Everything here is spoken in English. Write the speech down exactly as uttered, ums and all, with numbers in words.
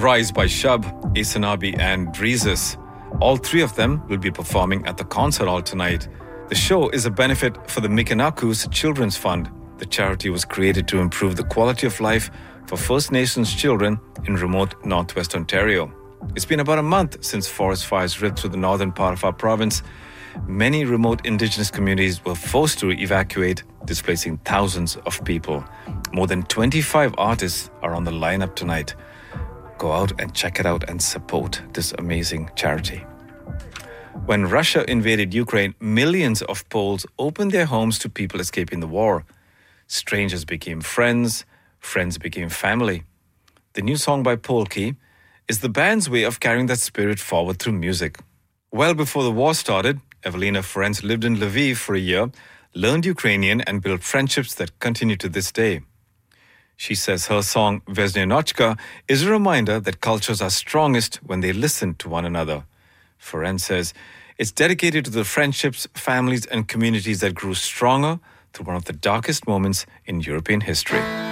Rise by Shab, Asanabi and Dreezus. All three of them will be performing at the concert hall tonight. The show is a benefit for the Mikanaku's Children's Fund. The charity was created to improve the quality of life for First Nations children in remote northwest Ontario. It's been about a month since forest fires ripped through the northern part of our province. Many remote Indigenous communities were forced to evacuate, displacing thousands of people. More than twenty-five artists are on the lineup tonight. Go out and check it out and support this amazing charity. When Russia invaded Ukraine, millions of Poles opened their homes to people escaping the war. Strangers became friends, friends became family. The new song by Polki is the band's way of carrying that spirit forward through music. Well before the war started, Evelina Ferenc lived in Lviv for a year, learned Ukrainian and built friendships that continue to this day. She says her song Vesnyanotchka is a reminder that cultures are strongest when they listen to one another. Ferenc says it's dedicated to the friendships, families and communities that grew stronger through one of the darkest moments in European history.